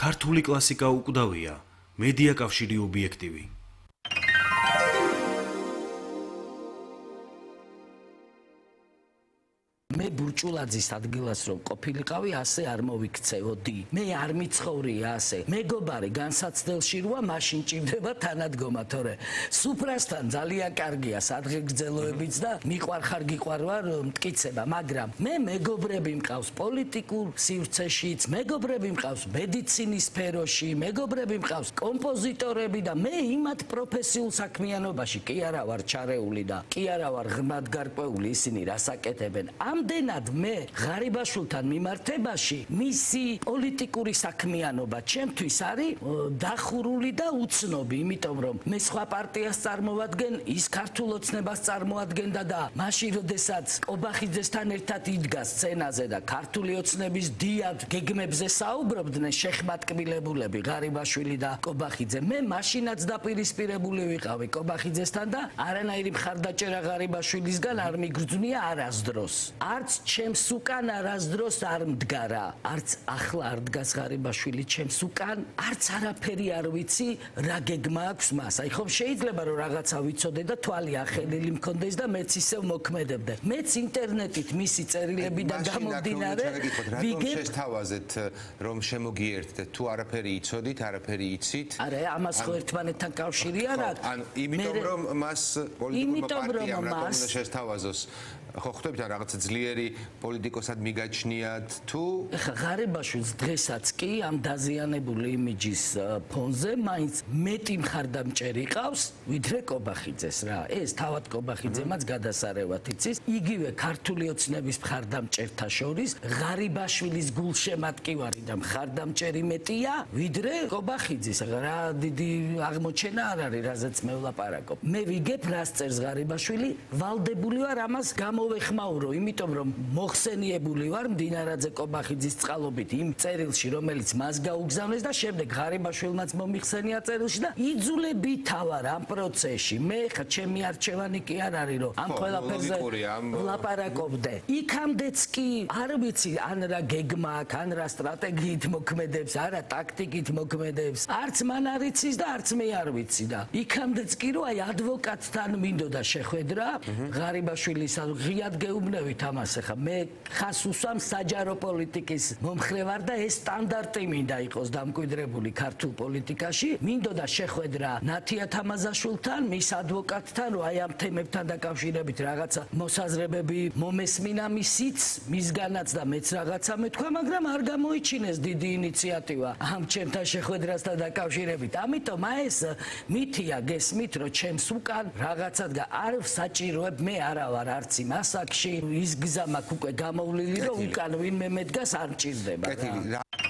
ქართული კლასიკა უკვდავია, მედია კავშირი ობიექტივი. მე ბურჭულაძის ადგილას რომ ყოფილიყავი, ასე არ მოვიქცევოდი. მე არ მიცხოვრია ასე. მეგობარი განსაცდელში როა, მაშინ ჭირდება თანადგომა, თორე სუფრასთან ძალიან კარგია სადღეგრძელოებიც და მიყვარხარ გიყვარვარ მტკიცება, მაგრამ მე მეგობრები მყავს პოლიტიკურ სივრცეშიც, მეგობრები მყავს მედიცინის სფეროში, მეგობრები მყავს კომპოზიტორები და მე იმათ პროფესიულ საქმიანობაში კი არა ვარ ჩარეული და კი არა ვარ ღრმად გარკვეული ისინი რასაკეთებენ. ამდენად მე ღარიბაშვილთან მიმართებაში მისი პოლიტიკური საქმიანობა ჩემთვის არის დახურული და უცნობი, იმიტომ რომ მე სხვა პარტიას წარმოვადგენ, ის ქართულ ოცნებას წარმოადგენდა და მაშინ როდესაც კობახიძესთან ერთად იდგა სცენაზე და ქართული ოცნების დიად გეგმებზე საუბრობდნენ შეხმატკბილებულები ღარიბაშვილი და კობახიძე, მე მაშინაც დაპირისპირებული ვიყავი კობახიძესთან და არანაირი მხარდაჭერა ღარიბაშვილისგან არ მიგრძნია არასდროს. არც ჩემს უკან არასდროს არ მდგარა, არც ახლა არ დგას ღარიბაშვილი ჩემს უკან, არც არაფერი არ ვიცი რა გეგმა აქვს მას. აი ხომ შეიძლება რომ რაღაცა ვიცოდე და თვალი ახელილი მქონდეს და მეც ისევ მოქმედებდე. მეც ინტერნეტით მისი წერილები და გამომდინარე ვიგებ შესთავაზეთ რომ შემოგიერთდეთ თუ არაფერი იცოდით, არაფერი იცით? არა, ამას ხო ერთმანეთთან კავშირი არ აქვს. ანუ იმიტომ რომ მას პოლიტიკურმა პარტიამ რა უნდა შესთავაზოს. ხო ხვდებით რა რაღაცა ძლიერი პოლიტიკოსად მიგაჩნიათ თუ ღარიბაშვილს დღესაც კი ამ დაზიანებული იმიჯის ფონზე მაინც მეტი მხარდამჭერი ყავს ვიდრე კობახიძეს რა. ეს თავად კობახიძემაც გადასარევად იცის. იგივე ქართული ოცნების მხარდამჭერთა შორის ღარიბაშვილის გულშემატკივარი და მხარდამჭერი მეტია ვიდრე კობახიძის. რა დიდი აღმოჩენა არ არის, რაზეც მე ვლაპარაკობ. მე ვიგებ რას წერს ღარიბაშვილი, ვალდებული ვარ ამას მოვეხმაურო, იმიტომ რომ მოხსენიებული ვარ მდინარაძე კობახიძის წყალობით იმ წერილში, რომელიც მას გაუგზავნეს და შემდეგ ღარიბაშვილმაც მომიხსენია წერილში და იძულებითა ვარ ამ პროცესში. მე ხა ჩემი არჩევანი კი არ არის, რომ ამ ყველაფერზე ვლაპარაკობდე. იქამდეც კი არ ვიცი, ან რა გეგმა აქვს, ან რა სტრატეგიით მოქმედებს, არა ტაქტიკით მოქმედებს. არც მან არ იცის და არც მე არ ვიცი და იქამდეც კი რომ აი ადვოკატთან მინდოდა შეხვედრა ღარიბაშვილის ღიად გეუბნევით ამას ახლა მე ხას უსვამ საჯარო პოლიტიკის მომხრე ვარ და ეს სტანდარტი მინდა იყოს დამკვიდრებული ქართულ პოლიტიკაში. მინდოდა შეხვედრა ნათია თამაზაშვილთან, მის ადვოკატთან, რომ აი ამ თემებთან დაკავშირებით რაღაცა მოსაზრებები მომესმინა მისიც, მისგანაც და მეც რაღაცა მეთქვა, მაგრამ არ გამოიჩინეს დიდი ინიციატივა ამ ჩემთან შეხვედრასთან დაკავშირებით. ამიტომ ეს მითია გესმით, რომ ჩემს უკან რაღაცა არ საჭიროებ, მე არა ვარ არც იმ ასაკში, ის გზა მაქვს უკვე გამოვლილი, რომ უკან ვინმე მედგას არ მჭირდება.